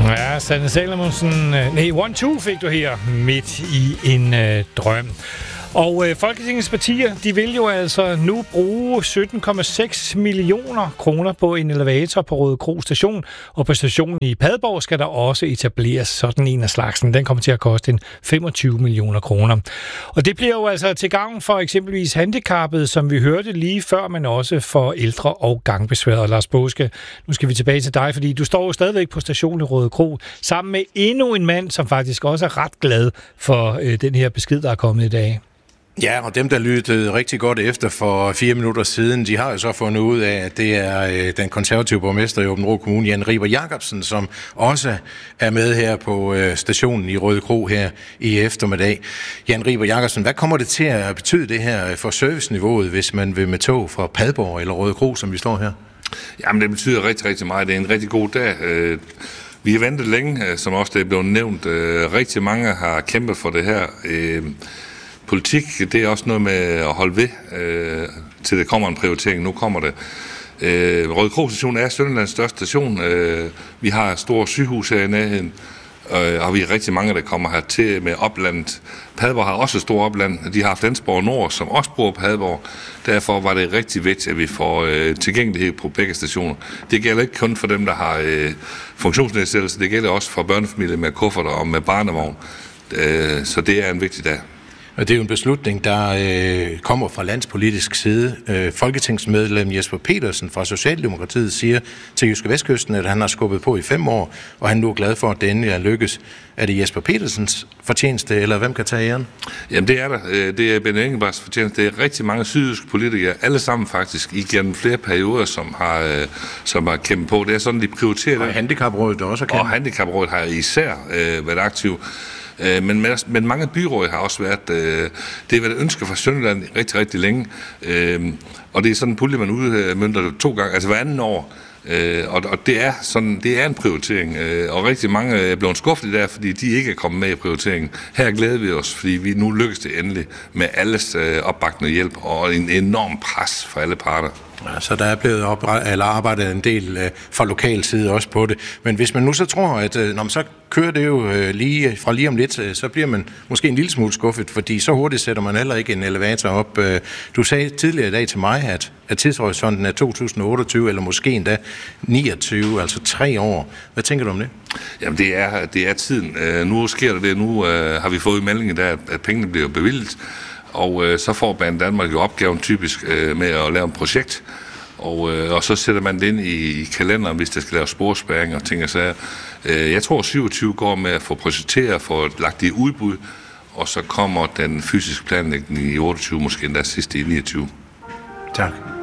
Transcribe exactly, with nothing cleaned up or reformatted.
Ja, Sanne Salomonsen. Nej, one two fik du her midt i en øh, drøm. Og øh, Folketingets partier, de vil jo altså nu bruge sytten komma seks millioner kroner på en elevator på Rødekro station. Og på stationen i Padborg skal der også etableres sådan en af slagsen. Den kommer til at koste en femogtyve millioner kroner. Og det bliver jo altså til gavn for eksempelvis handicappede, som vi hørte lige før, men også for ældre og gangbesværede. Lars Paaske, nu skal vi tilbage til dig, fordi du står jo stadigvæk på stationen i Rødekro sammen med endnu en mand, som faktisk også er ret glad for øh, den her besked, der er kommet i dag. Ja, og dem, der lyttede rigtig godt efter for fire minutter siden, de har jo så fundet ud af, at det er øh, den konservative borgmester i Aabenraa Kommune, Jan Riber Jakobsen, som også er med her på øh, stationen i Rødekro her i eftermiddag. Jan Riber Jakobsen, hvad kommer det til at betyde det her for serviceniveauet, hvis man vil med tog fra Padborg eller Rødekro, som vi står her? Jamen, det betyder rigtig, rigtig meget. Det er en rigtig god dag. Vi har ventet længe, som også det er blevet nævnt. Rigtig mange har kæmpet for det her. Politik, det er også noget med at holde ved, øh, til det kommer en prioritering. Nu kommer det. Øh, Rødekro station er Sønderlands største station. Øh, vi har store sygehus her i nærheden, øh, og vi er rigtig mange, der kommer hertil med oplandet. Padborg har også et stort opland. De har Flensborg Nord, som også bor på Padborg. Derfor var det rigtig vigtigt, at vi får øh, tilgængelighed på begge stationer. Det gælder ikke kun for dem, der har øh, funktionsnedsættelse. Det gælder også for børnefamilier med kufferter og med barnevogn. Øh, så det er en vigtig dag. Og det er jo en beslutning, der øh, kommer fra landspolitisk side. Øh, Folketingsmedlem Jesper Petersen fra Socialdemokratiet siger til Jyske Vestkysten, at han har skubbet på i fem år, og han nu er glad for, at det endelig er lykkes. Er det Jesper Petersens fortjeneste, eller hvem kan tage æren? Jamen det er der. Det er Benny Engelbrechts fortjeneste. Det er rigtig mange sydjyske politikere, alle sammen faktisk, igennem flere perioder, som har, som har kæmpet på. Det er sådan, de prioriterer det. Og Handicaprådet også har kæmpet. Og Handicaprådet har især øh, været aktiv. Men, men mange byråd har også været, øh, det har været et ønske fra Sønderland rigtig, rigtig længe, øh, og det er sådan en pulje, man udmønter to gange, altså hver anden år, øh, og, og det er sådan, det er en prioritering, øh, og rigtig mange er blevet skuffet i dag, fordi de ikke er kommet med i prioriteringen. Her glæder vi os, fordi vi nu lykkes det endelig med alles øh, opbakning og hjælp, og en enorm pres for alle parter. Ja, så der er blevet opre- eller arbejdet en del øh, fra lokal side også på det. Men hvis man nu så tror, at øh, når man så kører det jo øh, lige fra lige om lidt, øh, så bliver man måske en lille smule skuffet, fordi så hurtigt sætter man heller ikke en elevator op. Øh, du sagde tidligere i dag til mig, at, at tidshorisonten er to tusind og otteogtyve, eller måske endda niogtyve, altså tre år. Hvad tænker du om det? Jamen det er, det er tiden. Øh, nu sker der det. Nu øh, har vi fået i meldingen der, at, at pengene bliver bevilget. Og øh, så får Banen Danmark jo opgaven typisk øh, med at lave et projekt, og, øh, og så sætter man det ind i, i kalenderen, hvis der skal lave sporspæring og ting og sager. Øh, jeg tror, syvogtyve går med at få projekteret, få lagt det i udbud, og så kommer den fysiske planlægning i otteogtyve, måske endda sidste i niogtyve. Tak.